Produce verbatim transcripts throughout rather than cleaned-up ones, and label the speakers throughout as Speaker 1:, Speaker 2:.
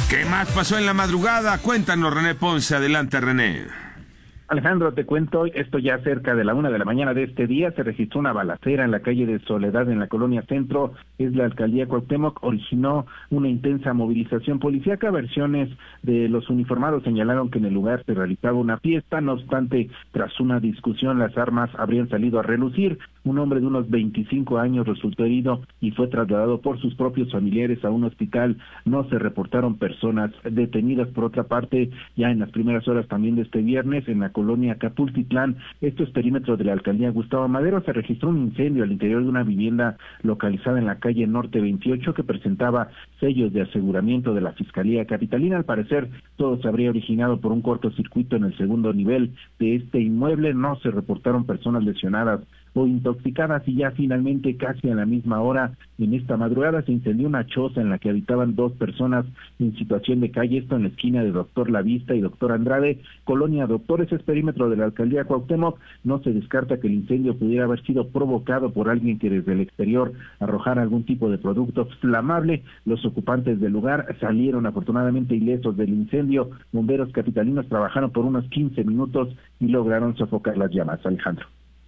Speaker 1: ¿Qué más pasó en la madrugada? Cuéntanos, René Ponce. Adelante, René.
Speaker 2: Alejandro, te cuento, esto ya cerca de la una de la mañana de este día, se registró una balacera en la calle de Soledad, en la colonia Centro, es la alcaldía Cuauhtémoc, originó una intensa movilización policíaca. Versiones de los uniformados señalaron que en el lugar se realizaba una fiesta, no obstante, tras una discusión, las armas habrían salido a relucir. Un hombre de unos veinticinco años resultó herido y fue trasladado por sus propios familiares a un hospital. No se reportaron personas detenidas. Por otra parte, ya en las primeras horas también de este viernes, en la colonia Capultitlán, esto es perímetro de la alcaldía Gustavo Madero, se registró un incendio al interior de una vivienda localizada en la calle Norte veintiocho que presentaba sellos de aseguramiento de la Fiscalía Capitalina. Al parecer, todo se habría originado por un cortocircuito en el segundo nivel de este inmueble. No se reportaron personas lesionadas o intoxicadas, y ya finalmente, casi a la misma hora, en esta madrugada, se incendió una choza en la que habitaban dos personas en situación de calle, esto en la esquina de Doctor Lavista y Doctor Andrade, colonia Doctores, es perímetro de la alcaldía Cuauhtémoc. No se descarta que el incendio pudiera haber sido provocado por alguien que desde el exterior arrojara algún tipo de producto flamable. Los ocupantes del lugar salieron afortunadamente ilesos del incendio. Bomberos capitalinos trabajaron por unos quince minutos y lograron sofocar las llamas. Alejandro.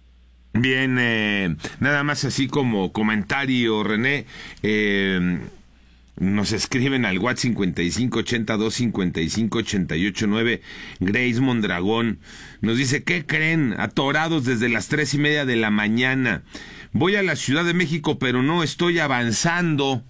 Speaker 1: Bien, eh, nada más así como comentario, René, eh, nos escriben al WhatsApp cincuenta y cinco ochenta y dos cincuenta y cinco ochenta y ocho nueve. Grace Mondragón nos dice: ¿qué creen? Atorados desde las tres y media de la mañana. Voy a la Ciudad de México, pero no estoy avanzando.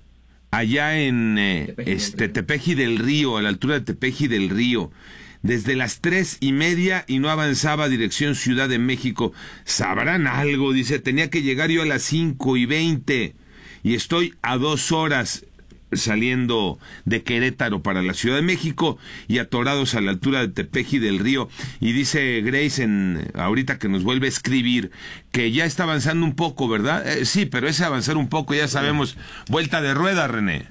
Speaker 1: Allá en eh, este Tepeji del Río, a la altura de Tepeji del Río, desde las tres y media y no avanzaba dirección Ciudad de México. ¿Sabrán algo? Dice, tenía que llegar yo a las cinco y veinte y estoy a dos horas saliendo de Querétaro para la Ciudad de México y atorados a la altura de Tepeji del Río. Y dice Grace, en ahorita que nos vuelve a escribir, que ya está avanzando un poco, ¿verdad? Eh, sí, pero ese avanzar un poco, ya sabemos, vuelta de rueda, René.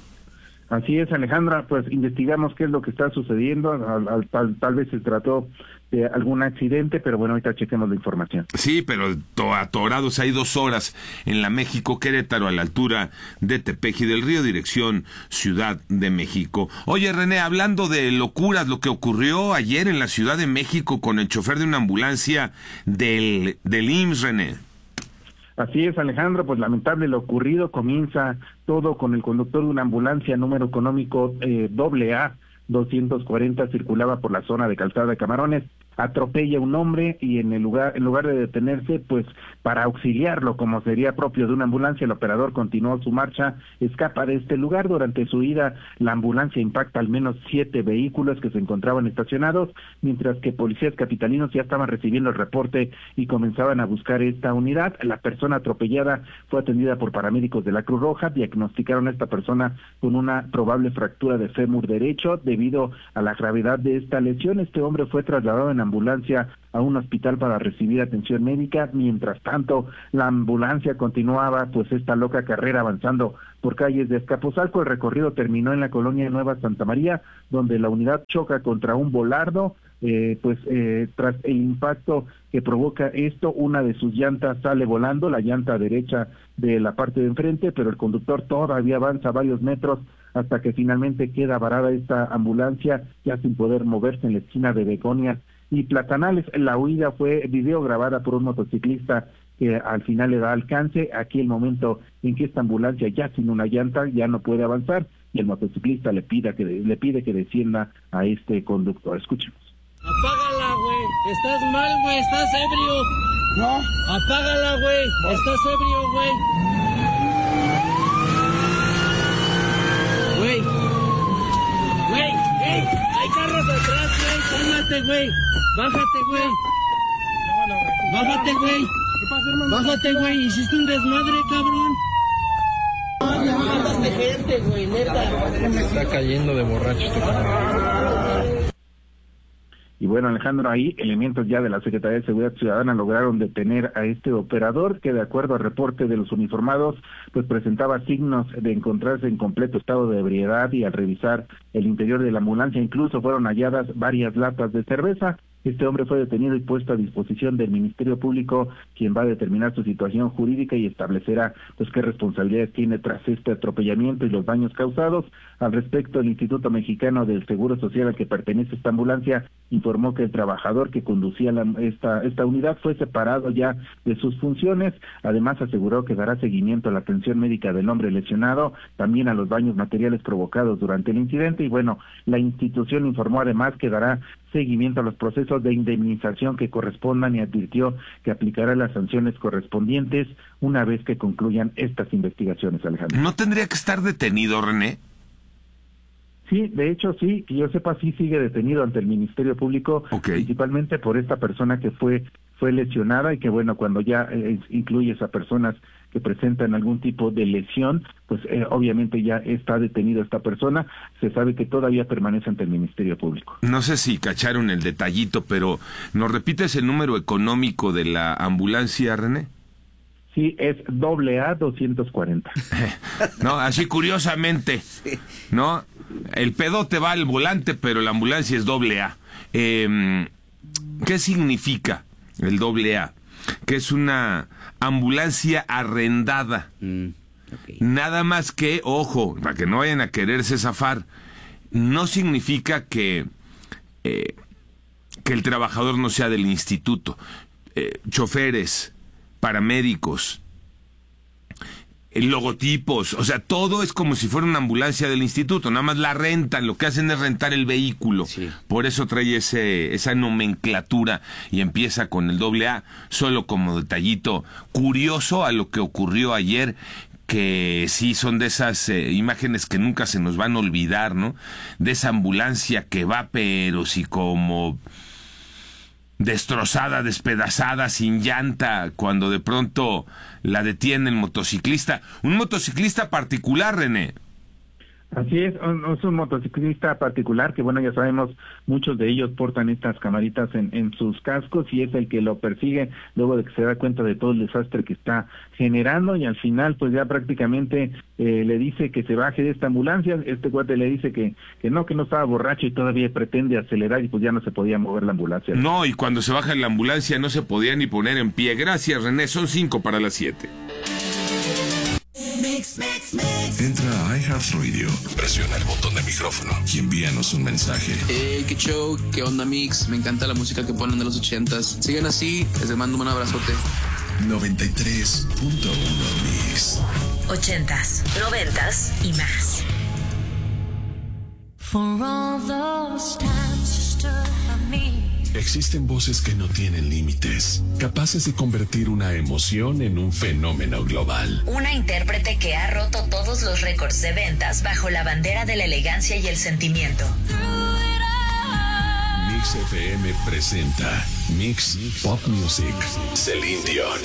Speaker 2: Así es, Alejandra, pues investigamos qué es lo que está sucediendo, al, al, tal, tal vez se trató de algún accidente, pero bueno, ahorita chequemos la información.
Speaker 1: Sí, pero to, atorados hay dos horas en la México Querétaro, a la altura de Tepeji del Río, dirección Ciudad de México. Oye, René, hablando de locuras, lo que ocurrió ayer en la Ciudad de México con el chofer de una ambulancia del, del I M S S, René.
Speaker 2: Así es, Alejandro, pues lamentable lo ocurrido. Comienza todo con el conductor de una ambulancia número económico eh, doble A doscientos cuarenta, circulaba por la zona de Calzada de Camarones, atropella a un hombre y en el lugar en lugar de detenerse, pues para auxiliarlo como sería propio de una ambulancia, el operador continuó su marcha, escapa de este lugar. Durante su ida, la ambulancia impacta al menos siete vehículos que se encontraban estacionados, mientras que policías capitalinos ya estaban recibiendo el reporte y comenzaban a buscar esta unidad. La persona atropellada fue atendida por paramédicos de la Cruz Roja, diagnosticaron a esta persona con una probable fractura de fémur derecho. Debido a la gravedad de esta lesión, este hombre fue trasladado en ambulancia a un hospital para recibir atención médica. Mientras tanto, la ambulancia continuaba pues esta loca carrera avanzando por calles de Azcapotzalco. El recorrido terminó en la colonia Nueva Santa María, donde la unidad choca contra un volardo. Eh, pues eh, tras el impacto que provoca esto, una de sus llantas sale volando, la llanta derecha de la parte de enfrente, pero el conductor todavía avanza varios metros hasta que finalmente queda varada esta ambulancia, ya sin poder moverse, en la esquina de Begonia y Platanales. La huida fue video grabada por un motociclista que al final le da alcance. Aquí el momento en que esta ambulancia, ya sin una llanta, ya no puede avanzar y el motociclista le pide que le pide que descienda a este conductor. Escuchemos.
Speaker 3: Apágala, güey. Estás mal, güey. Estás ebrio. No. Apágala, güey. No. Estás ebrio, güey. Güey. Güey. Ey. Hay carros atrás, güey. Cálmate, güey. Bájate, güey. Bájate, güey. ¿Qué pasa, hermano? Bájate, güey. Hiciste un desmadre, cabrón. Ya mataste gente, güey, neta. Me está cayendo de borracho tu cabrón.
Speaker 2: Y bueno, Alejandro, ahí elementos ya de la Secretaría de Seguridad Ciudadana lograron detener a este operador que, de acuerdo al reporte de los uniformados, pues presentaba signos de encontrarse en completo estado de ebriedad, y al revisar el interior de la ambulancia incluso fueron halladas varias latas de cerveza. Este hombre fue detenido y puesto a disposición del Ministerio Público, quien va a determinar su situación jurídica y establecerá pues qué responsabilidades tiene tras este atropellamiento y los daños causados. Al respecto, el Instituto Mexicano del Seguro Social al que pertenece esta ambulancia informó que el trabajador que conducía la, esta, esta unidad fue separado ya de sus funciones. Además, aseguró que dará seguimiento a la atención médica del hombre lesionado, también a los daños materiales provocados durante el incidente. Y bueno, la institución informó además que dará seguimiento a los procesos de indemnización que correspondan y advirtió que aplicará las sanciones correspondientes una vez que concluyan estas investigaciones, Alejandro.
Speaker 1: ¿No tendría que estar detenido, René?
Speaker 2: Sí, de hecho sí, que yo sepa sí sigue detenido ante el Ministerio Público,
Speaker 1: okay,
Speaker 2: principalmente por esta persona que fue fue lesionada y que bueno, cuando ya eh, incluyes a personas que presentan algún tipo de lesión, pues eh, obviamente ya está detenido esta persona, se sabe que todavía permanece ante el Ministerio Público.
Speaker 1: No sé si cacharon el detallito, pero ¿nos repites el número económico de la ambulancia, René?
Speaker 2: Sí, es doble A doscientos cuarenta.
Speaker 1: No, así curiosamente, ¿no? El pedote va al volante, pero la ambulancia es doble A. Eh, ¿Qué significa el doble A? Que es una ambulancia arrendada. Mm, okay. Nada más que, ojo, para que no vayan a quererse zafar, no significa que, eh, que el trabajador no sea del instituto. Eh, choferes, paramédicos, logotipos, o sea, todo es como si fuera una ambulancia del instituto, nada más la rentan, lo que hacen es rentar el vehículo, sí. Por eso trae ese, esa nomenclatura y empieza con el doble A, solo como detallito curioso a lo que ocurrió ayer, que sí son de esas eh, imágenes que nunca se nos van a olvidar, ¿no? De esa ambulancia que va, pero sí como destrozada, despedazada, sin llanta, cuando de pronto la detiene el motociclista. Un motociclista particular, René.
Speaker 2: Así es, es un motociclista particular que, bueno, ya sabemos, muchos de ellos portan estas camaritas en, en sus cascos y es el que lo persigue luego de que se da cuenta de todo el desastre que está generando y al final pues ya prácticamente eh, le dice que se baje de esta ambulancia. Este cuate le dice que, que no, que no estaba borracho y todavía pretende acelerar y pues ya no se podía mover la ambulancia.
Speaker 1: No, y cuando se baja en la ambulancia no se podía ni poner en pie. Gracias, René, son cinco para las siete.
Speaker 4: Mix, mix, mix. Entra a iHeartRadio, presiona el botón de micrófono y envíanos un mensaje.
Speaker 5: Hey, qué show, qué onda, Mix. Me encanta la música que ponen de los ochentas. Sigan así, les mando un abrazote.
Speaker 4: noventa y tres punto uno Mix.
Speaker 6: Ochentas, noventas y más. For all those times you stood by me.
Speaker 4: Existen voces que no tienen límites, capaces de convertir una emoción en un fenómeno global.
Speaker 6: Una intérprete que ha roto todos los récords de ventas bajo la bandera de la elegancia y el sentimiento.
Speaker 4: Mix F M presenta Mix Pop Music. Celine Dion.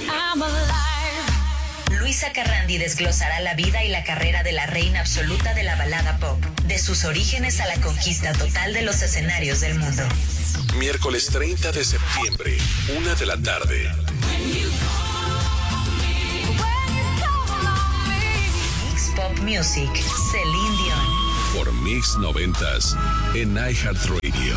Speaker 6: Luisa Carrandi desglosará la vida y la carrera de la reina absoluta de la balada pop, de sus orígenes a la conquista total de los escenarios del mundo.
Speaker 4: Miércoles treinta de septiembre, una de la tarde.
Speaker 6: Mix Pop Music, Celine Dion.
Speaker 4: Por Mix noventas en iHeartRadio.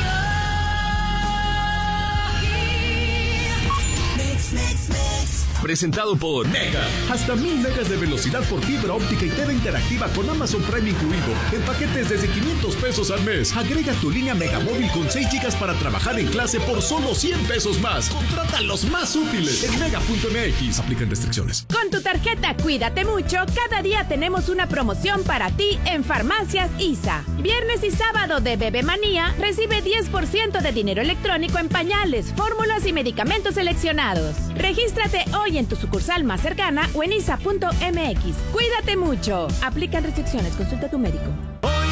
Speaker 7: Mix, mix, mix. Presentado por Mega. Hasta mil megas de velocidad por fibra óptica y T V interactiva con Amazon Prime incluido. En paquetes desde quinientos pesos al mes. Agrega tu línea Mega Móvil con seis gigas para trabajar en clase por solo cien pesos más. Contrata los más útiles en mega punto m x. Aplican restricciones.
Speaker 8: Con tu tarjeta Cuídate Mucho, cada día tenemos una promoción para ti en Farmacias I S A. Viernes y sábado de Bebe Manía, recibe diez por ciento de dinero electrónico en pañales, fórmulas y medicamentos seleccionados. Regístrate hoy en tu sucursal más cercana o en isa punto m x. Cuídate mucho. Aplican restricciones. Consulta a tu médico.